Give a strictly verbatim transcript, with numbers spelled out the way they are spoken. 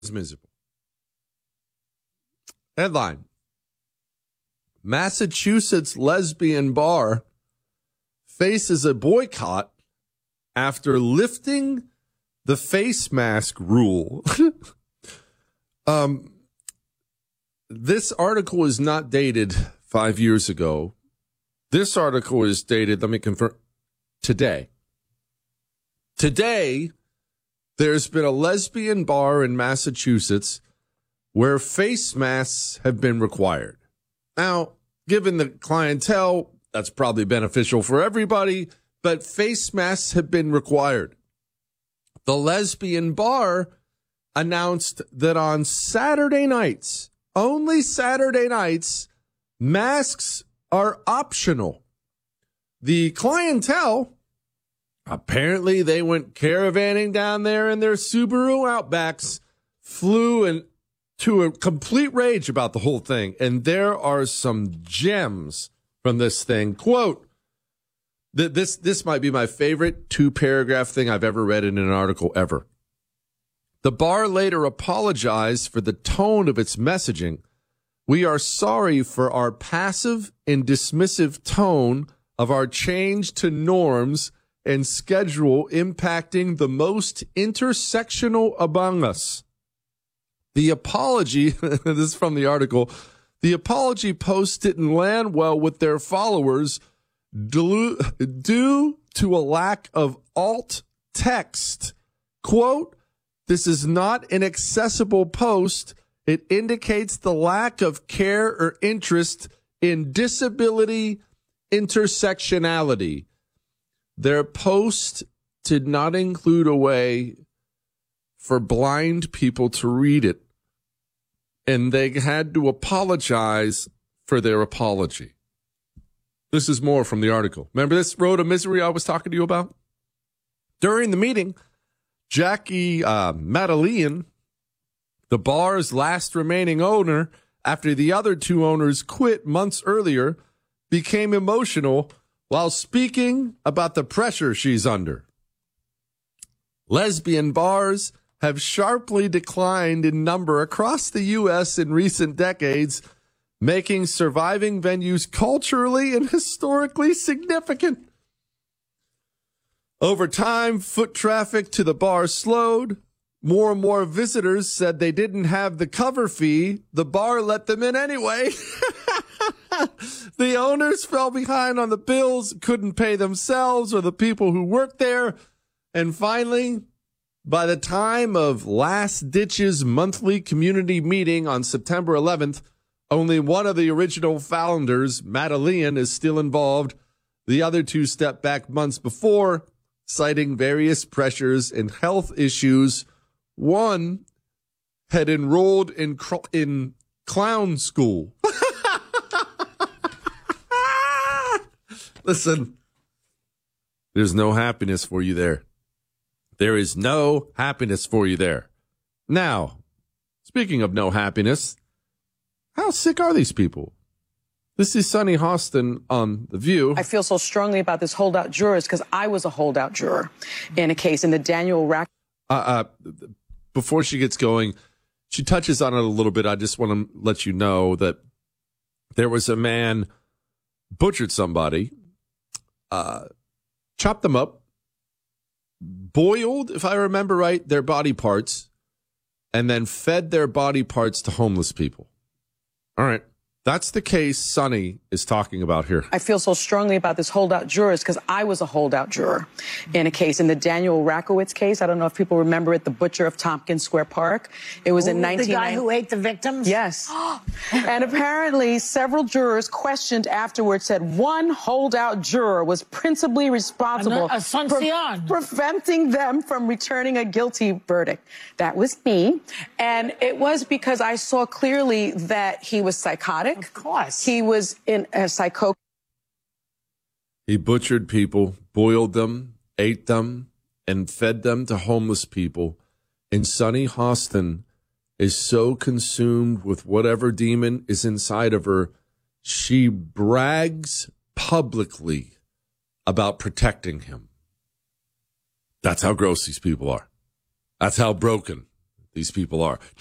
is miserable. Headline: Massachusetts lesbian bar faces a boycott after lifting the face mask rule. um, this article is not dated five years ago. This article is dated, let me confirm, today. Today, there's been a lesbian bar in Massachusetts where face masks have been required. Now, given the clientele, that's probably beneficial for everybody, but face masks have been required. The lesbian bar announced that on Saturday nights, only Saturday nights, masks are optional. The clientele, apparently they went caravanning down there in their Subaru Outbacks, flew in, to a complete rage about the whole thing. And there are some gems from this thing. Quote, th- this, this might be my favorite two-paragraph thing I've ever read in an article ever. The bar later apologized for the tone of its messaging. We are sorry for our passive and dismissive tone of our change to norms and schedule impacting the most intersectional among us. The apology, this is from the article, the apology post didn't land well with their followers due, due to a lack of alt text. Quote, this is not an accessible post. It indicates the lack of care or interest in disability intersectionality. Their post did not include a way for blind people to read it, and they had to apologize for their apology. This is more from the article. Remember this road of misery I was talking to you about? During the meeting, Jackie uh, Madeleine, the bar's last remaining owner, after the other two owners quit months earlier, became emotional while speaking about the pressure she's under. Lesbian bars have sharply declined in number across the U S in recent decades, making surviving venues culturally and historically significant. Over time, foot traffic to the bar slowed. More and more visitors said they didn't have the cover fee. The bar let them in anyway. The owners fell behind on the bills, couldn't pay themselves or the people who worked there. And finally, by the time of Last Ditch's monthly community meeting on September eleventh, only one of the original founders, Madeleine, is still involved. The other two stepped back months before, citing various pressures and health issues. One had enrolled in cr- in clown school. Listen, there's no happiness for you there. There is no happiness for you there. Now, speaking of no happiness, how sick are these people? This is Sunny Hostin on The View. I feel so strongly about this holdout jurors because I was a holdout juror in a case in the Daniel Rack. Uh, uh, before she gets going, she touches on it a little bit. I just want to let you know that there was a man butchered somebody, uh, chopped them up, boiled, if I remember right, their body parts, and then fed their body parts to homeless people. All right. That's the case Sunny is talking about here. I feel so strongly about this holdout jurors because I was a holdout juror in a case in the Daniel Rakowitz case. I don't know if people remember it, the butcher of Tompkins Square Park. It was Ooh, in nineteen ninety. The guy who ate the victims? Yes. And apparently several jurors questioned afterwards said one holdout juror was principally responsible An- for preventing them from returning a guilty verdict. That was me. And it was because I saw clearly that he was psychotic. Of course. He was in a psycho. He butchered people, boiled them, ate them, and fed them to homeless people. And Sunny Hostin is so consumed with whatever demon is inside of her, she brags publicly about protecting him. That's how gross these people are. That's how broken these people are.